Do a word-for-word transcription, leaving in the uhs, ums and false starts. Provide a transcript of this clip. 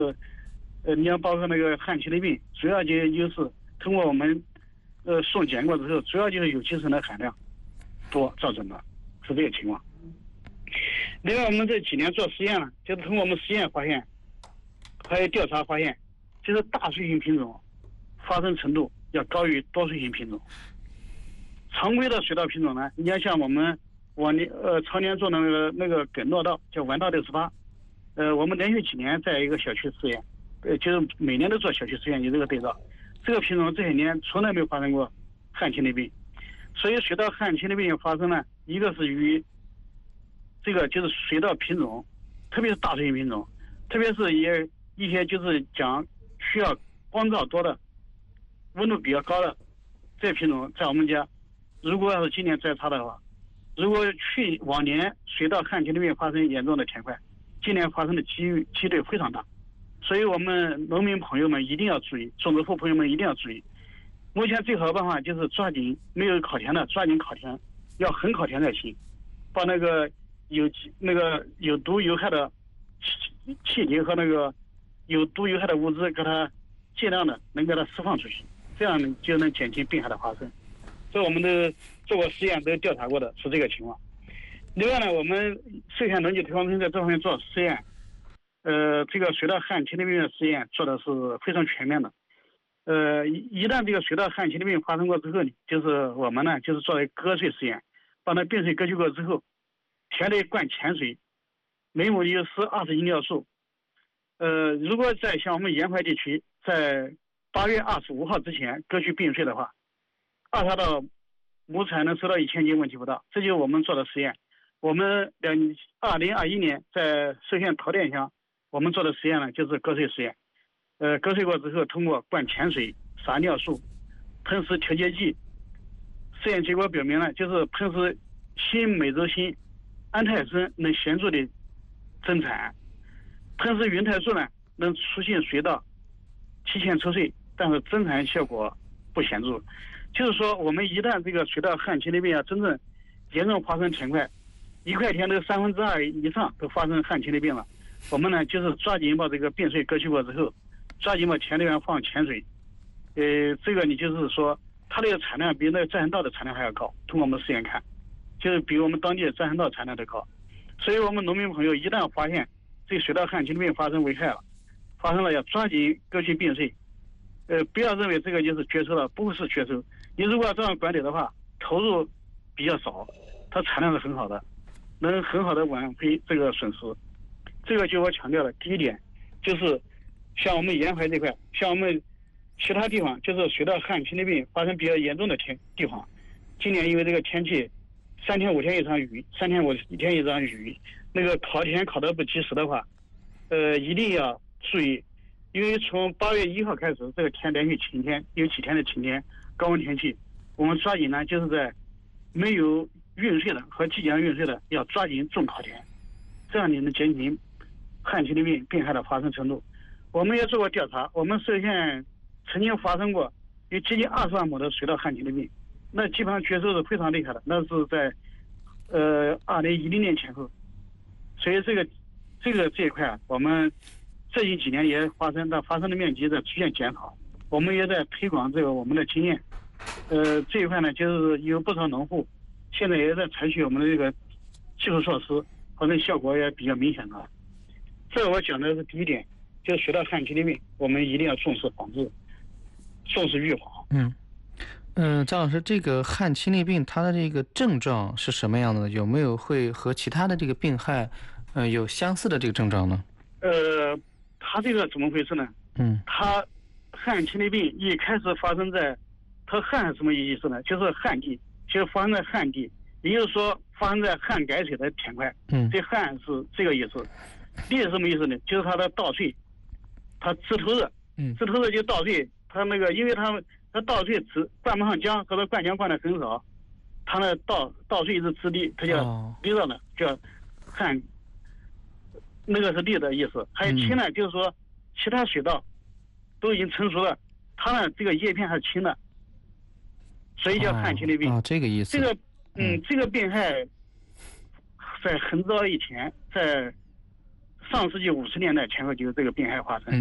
呃，你要包括那个旱气的病，主要就就是通过我们呃送检过之后，主要就是有机醇的含量多造成的，是这个情况。另外，我们这几年做实验呢，就是通过我们实验发现，还有调查发现，就是大水型品种发生程度要高于多水型品种。常规的水稻品种呢，你要像我们往年呃常年做的那个那个梗络稻叫完稻六十八，呃，我们连续几年在一个小区实验，呃，就是每年都做小区实验，有这个对照。这个品种这些年从来没有发生过旱青霉病，所以水稻旱青霉病发生呢，一个是与这个就是水稻品种，特别是大水型品种，特别是也一些就是讲需要光照多的、温度比较高的这些品种，在我们家，如果要是今年再差的话，如果去往年水稻旱青霉病发生严重的田块，今年发生的几率几率非常大，所以我们农民朋友们一定要注意，种植户朋友们一定要注意。目前最好的办法就是抓紧没有烤田的，抓紧烤田，要很烤田才行，把那个有那个有毒有害的气气体和那个有毒有害的物质，给它尽量的能给它释放出去，这样就能减轻病害的发生。这我们都做过实验，都调查过的是这个情况。另外呢，我们寿县农技推广中心在这方面做实验，呃，这个水稻旱青霉病的实验做的是非常全面的。呃，一旦这个水稻旱青霉病发生过之后，就是我们呢就是做了割水实验，把那病水割去过之后，田里灌浅水，每亩有施二十斤尿素。呃，如果在像我们沿淮地区，在八月二十五号之前割去病水的话，二茬稻亩产能收到一千斤问题不大，这就是我们做的实验。我们两二零二一年在寿县桃店乡，我们做的实验呢就是割水实验。呃，割水过之后，通过灌浅水、撒尿素、喷施调节剂，实验结果表明呢，就是喷施新美洲星、安泰生能显著的增产，喷施云泰素呢能促进水稻提前抽穗，但是增产效果不显著。就是说，我们一旦这个水稻旱青霉病啊真正严重发生田块，一块田的三分之二以上都发生旱青霉病了，我们呢就是抓紧把这个病水割去过之后，抓紧把田里面放浅水，呃，这个你就是说，它这个产量比那个再生稻的产量还要高。通过我们实验看，就是比我们当地的再生稻产量都高。所以我们农民朋友一旦发现这个水稻旱青霉病发生危害了，发生了要抓紧割去病水，呃，不要认为这个就是绝收了，不是绝收。你如果要这样管理的话，投入比较少，它产量是很好的，能很好的挽回这个损失。这个就我强调的第一点，就是像我们沿淮这块，像我们其他地方，就是水稻旱青霉病发生比较严重的天地方，今年因为这个天气三天五天一场雨，三天五天一场雨，那个烤田烤得不及时的话，呃，一定要注意，因为从八月一号开始，这个天连续晴天，有几天的晴天，高温天气，我们抓紧呢，就是在没有运水的和即将运水的，要抓紧种烤田，这样你能减轻旱青霉病病害的发生程度。我们也做过调查，我们寿县曾经发生过有接近二十万亩的水稻旱青霉病，那基本上绝收是非常厉害的，那是在呃二零一零年前后，所以这个这个这一块啊，我们最近几年也发生，但发生的面积在逐渐减少，我们也在推广这个我们的经验。呃，这一块呢，就是有不少农户现在也在采取我们的这个技术措施，好像效果也比较明显的。这我讲的是第一点，就是水稻旱青霉病，我们一定要重视防治，重视预防。 嗯嗯、呃，张老师，这个旱青霉病它的这个症状是什么样的？有没有会和其他的这个病害，呃，有相似的这个症状呢？ 呃，它这个怎么回事呢？ 嗯， 它旱青霉病一开始发生在，它旱是什么意思呢？就是旱地，就是发生在旱地，也就是说发生在旱改水的田块。 嗯， 这旱是这个意思。地是什么意思呢？就是它的稻穗，它枝头热， 嗯， 枝头热就稻穗，它那个因为它它稻穗只灌不上浆，或者灌浆灌的很少，它那稻稻穗一直支地，它叫地热呢，叫旱。那个是地的意思。还有青呢，就是说其他水稻都已经成熟了，它呢这个叶片还是青的，所以叫旱青霉病。 啊、哦哦，这个意思。 这个嗯，这个病害在很早以前，在上世纪五十年代前后就有这个病害发生。